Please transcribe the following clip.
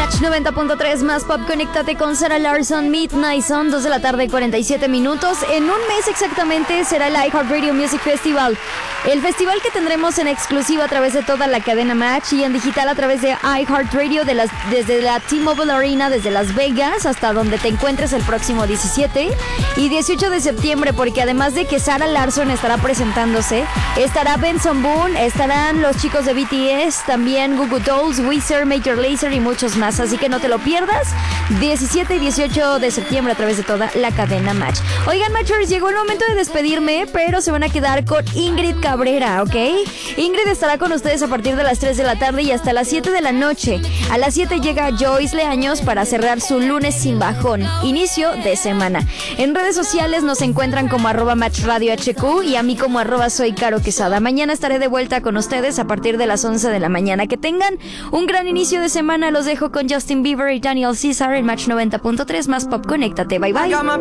Match 90.3 más pop, conéctate con Sarah Larsson, Midnight Sun, 2 de la tarde, 47 minutos. En un mes exactamente será el iHeartRadio Music Festival. El festival que tendremos en exclusiva a través de toda la cadena Match y en digital a través de iHeartRadio desde la T-Mobile Arena, desde Las Vegas hasta donde te encuentres el próximo 17 y 18 de septiembre, porque además de que Sarah Larsson estará presentándose, estará Benson Boone, estarán los chicos de BTS, también Goo Goo Dolls, Weezer, Major Lazer y muchos más, así que no te lo pierdas. 17 y 18 de septiembre a través de toda la cadena Match. Oigan, Matchers, llegó el momento de despedirme, pero se van a quedar con Ingrid Cabrera, ¿ok? Ingrid estará con ustedes a partir de las 3 de la tarde y hasta las 7 de la noche. A las 7 llega Joyce Leaños para cerrar su lunes sin bajón, inicio de semana. En redes sociales nos encuentran como @MatchRadioHQ y a mí como @soy Caro Quesada. Mañana estaré de vuelta con ustedes a partir de las 11 de la mañana. Que tengan un gran inicio de semana. Los dejo con Justin Bieber y Daniel Caesar en Match 90.3 más pop. Conéctate. Bye bye.